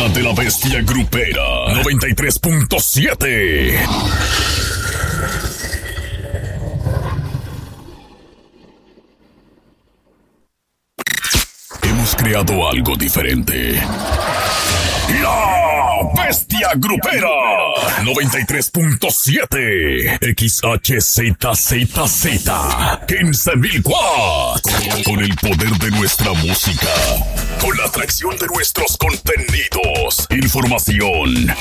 manada de la bestia grupera 93.7. Hemos creado algo diferente. La bestia grupera 93.7 XHZZZ 15.000 watts. Con el poder de nuestra música, con la atracción de nuestros contenidos, información